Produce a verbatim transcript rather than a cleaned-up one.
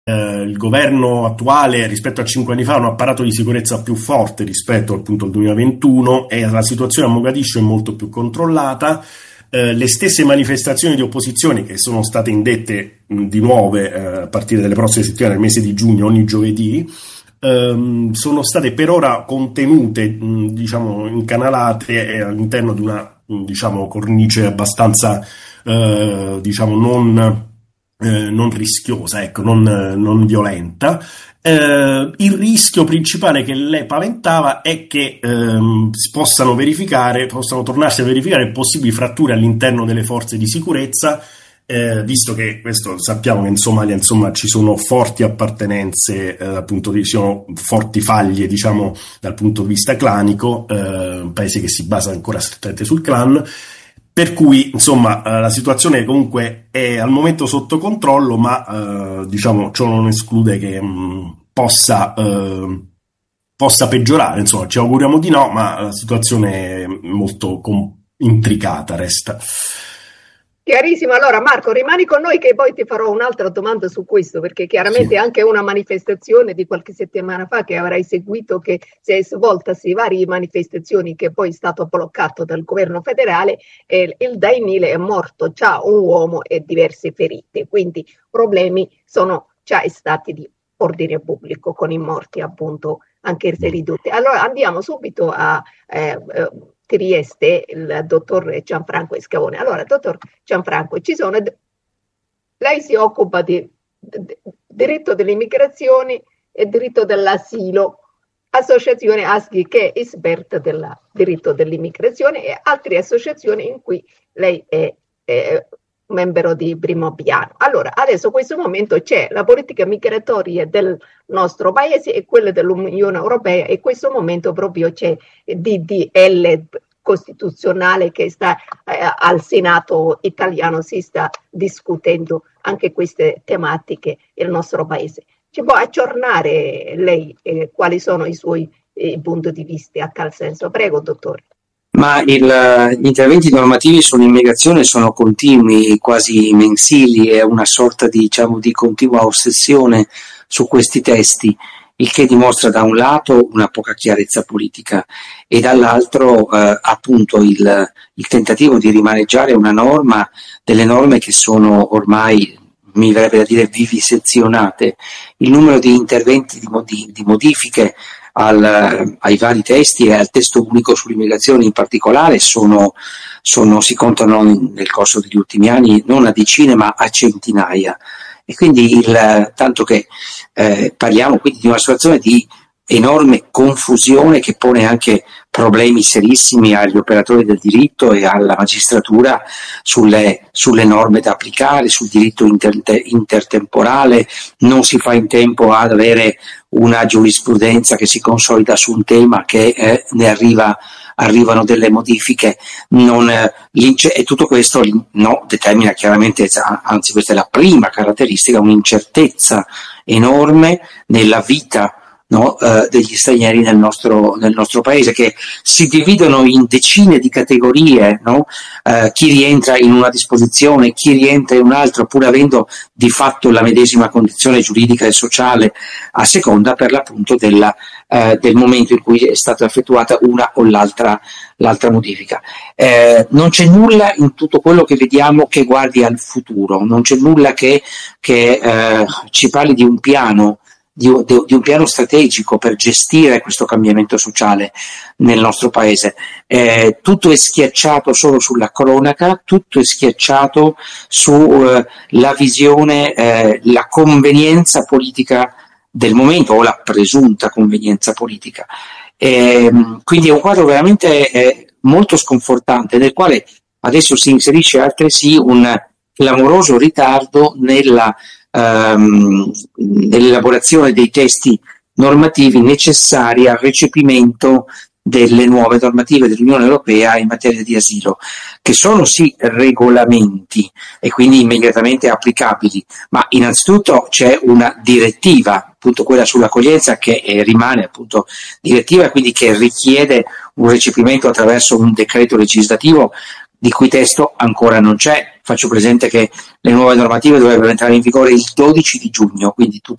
Eh, il governo attuale rispetto a cinque anni fa ha un apparato di sicurezza più forte rispetto appunto al duemilaventuno e la situazione a Mogadiscio è molto più controllata. Eh, le stesse manifestazioni di opposizione che sono state indette mh, di nuove eh, a partire dalle prossime settimane, nel mese di giugno, ogni giovedì, ehm, sono state per ora contenute, mh, diciamo, incanalate eh, all'interno di una mh, diciamo, cornice abbastanza eh, diciamo non, eh, non rischiosa, ecco, non, non violenta. Eh, il rischio principale che lei paventava è che ehm, si possano verificare, possano tornarsi a verificare possibili fratture all'interno delle forze di sicurezza, eh, visto che questo sappiamo che in Somalia insomma ci sono forti appartenenze, eh, appunto ci sono forti faglie diciamo dal punto di vista clanico, eh, un paese che si basa ancora strettamente sul clan. Per cui, insomma, eh, la situazione comunque è al momento sotto controllo, ma eh, diciamo ciò non esclude che mh, possa, eh, possa peggiorare. Insomma, ci auguriamo di no, ma la situazione è molto com- intricata, resta. Chiarissimo, allora Marco rimani con noi che poi ti farò un'altra domanda su questo, perché chiaramente Sì. Anche una manifestazione di qualche settimana fa che avrai seguito, che si è svoltasi varie manifestazioni, che poi è stato bloccato dal governo federale, e il Dainil è morto già un uomo e diverse ferite, quindi problemi sono già stati di ordine pubblico con i morti appunto anche se ridotti. Allora andiamo subito a eh, eh, Trieste, il dottor Gianfranco Escavone. Allora, dottor Gianfranco, ci sono, lei si occupa di, di diritto delle immigrazioni e diritto dell'asilo, associazione A S G I che è esperta del diritto dell'immigrazione e altre associazioni in cui lei è, è membro di primo piano. Allora, adesso in questo momento c'è la politica migratoria del nostro paese e quella dell'Unione Europea e in questo momento proprio c'è D D L costituzionale che sta eh, al Senato italiano, si sta discutendo anche queste tematiche nel nostro paese. Ci può aggiornare lei eh, quali sono i suoi eh, punti di vista a tal senso? Prego, dottore. Ma il, gli interventi normativi sull'immigrazione sono continui, quasi mensili, è una sorta di, diciamo, di continua ossessione su questi testi, il che dimostra da un lato una poca chiarezza politica e dall'altro eh, appunto il, il tentativo di rimaneggiare una norma, delle norme che sono ormai, mi verrebbe da dire, vivisezionate. Il numero di interventi, di, modi, di modifiche Al, ai vari testi e al testo unico sull'immigrazione in particolare sono, sono, si contano nel corso degli ultimi anni non a decine ma a centinaia e quindi il, tanto che eh, parliamo quindi di una situazione di enorme confusione che pone anche problemi serissimi agli operatori del diritto e alla magistratura sulle, sulle norme da applicare, sul diritto inter, intertemporale, non si fa in tempo ad avere una giurisprudenza che si consolida su un tema che eh, ne arriva, arrivano delle modifiche, non, eh, e tutto questo no, determina chiaramente, anzi questa è la prima caratteristica, un'incertezza enorme nella vita No, eh, degli stranieri nel nostro, nel nostro paese, che si dividono in decine di categorie, no? eh, chi rientra in una disposizione, chi rientra in un'altra, pur avendo di fatto la medesima condizione giuridica e sociale, a seconda per l'appunto della, eh, del momento in cui è stata effettuata una o l'altra, l'altra modifica. Eh, non c'è nulla in tutto quello che vediamo che guardi al futuro, non c'è nulla che, che eh, ci parli di un piano Di, di un piano strategico per gestire questo cambiamento sociale nel nostro paese. Eh, tutto è schiacciato solo sulla cronaca, tutto è schiacciato sulla eh, visione, eh, la convenienza politica del momento o la presunta convenienza politica. Eh, quindi è un quadro veramente eh, molto sconfortante nel quale adesso si inserisce altresì un clamoroso ritardo nella Um, nell'elaborazione dei testi normativi necessari al recepimento delle nuove normative dell'Unione Europea in materia di asilo, che sono sì regolamenti e quindi immediatamente applicabili, ma innanzitutto c'è una direttiva, appunto quella sull'accoglienza, che eh, rimane appunto direttiva e quindi che richiede un recepimento attraverso un decreto legislativo di cui testo ancora non c'è. Faccio presente che le nuove normative dovrebbero entrare in vigore il dodici di giugno, quindi tutti